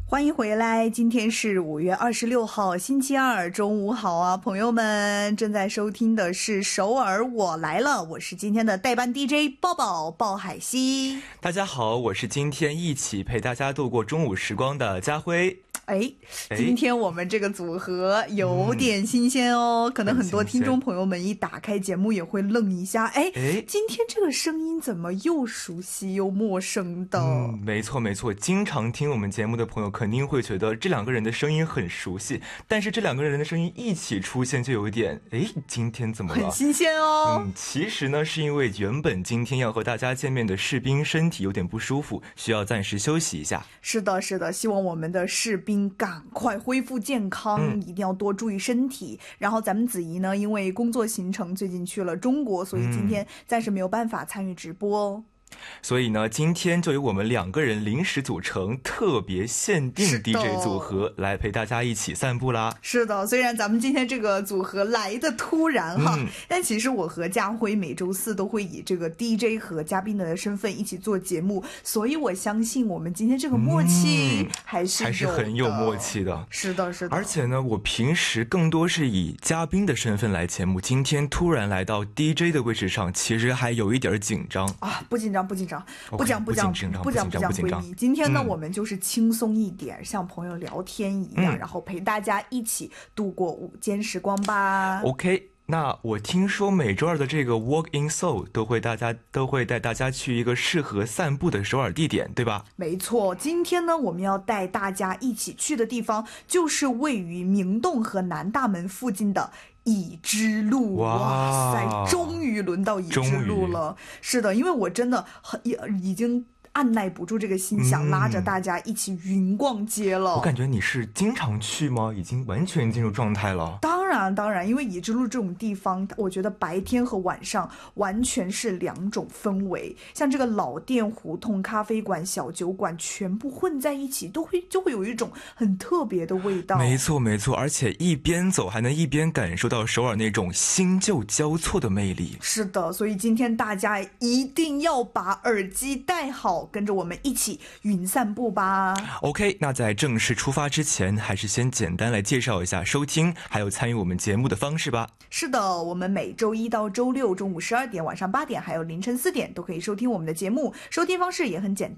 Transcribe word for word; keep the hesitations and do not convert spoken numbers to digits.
欢迎回来，今天是五月二十六号星期二，中午好啊，朋友们，正在收听的是首尔我来了，我是今天的代班 D J 抱抱鲍海西。 大家好，我是今天一起陪大家度过中午时光的家辉。 哎，今天我们这个组合有点新鲜哦、嗯、可能很多听众朋友们一打开节目也会愣一下，哎，今天这个声音怎么又熟悉又陌生的？ 嗯，没错没错，经常听我们节目的朋友肯定会觉得这两个人的声音很熟悉，但是这两个人的声音一起出现就有一点，哎，今天怎么了？ 很新鲜哦。 嗯，其实呢是因为原本今天要和大家见面的士兵身体有点不舒服，需要暂时休息一下。 是的是的，希望我们的士兵赶快恢复健康、嗯、一定要多注意身体。然后咱们子怡呢，因为工作行程最近去了中国，所以今天暂时没有办法参与直播哦。 所以呢，今天就由我们两个人临时组成特别限定 D J 组合来陪大家一起散步啦。 是的，虽然咱们今天这个组合来的突然哈、嗯，但其实我和家辉每周四都会以这个 D J 和嘉宾的身份一起做节目，所以我相信我们今天这个默契还是、嗯、 还是很有默契的。 是的是的， 而且呢，我平时更多是以嘉宾的身份来节目，今天突然来到 D J 的位置上，其实还有一点紧张啊。不紧张不紧张，不讲不讲不讲不讲闺蜜。今天呢、嗯、我们就是轻松一点，像朋友聊天一样、嗯、然后陪大家一起度过午间时光吧。 OK， 那我听说每周二的这个 Walk in Seoul 都会大家都会带大家去一个适合散步的首尔地点，对吧？ 没错，今天呢我们要带大家一起去的地方就是位于明洞和南大门附近的乙之路。哇塞，终于轮到乙之路了。是的，因为我真的很已经按耐不住这个心，想拉着大家一起云逛街了、 嗯、我感觉你是经常去吗？已经完全进入状态了。 当然当然，因为乙之路这种地方，我觉得白天和晚上完全是两种氛围，像这个老店、胡同、咖啡馆、小酒馆全部混在一起，都会就会有一种很特别的味道。 没错没错，而且一边走还能一边感受到首尔那种新旧交错的魅力。 是的，所以今天大家一定要把耳机戴好，跟着我们一起云散步吧。 OK， 那在正式出发之前，还是先简单来介绍一下收听还有参与我们节目的方式吧。 是的，我们每周一到周六中午十二点、晚上八点还有凌晨四点都可以收听我们的节目，收听方式也很简单，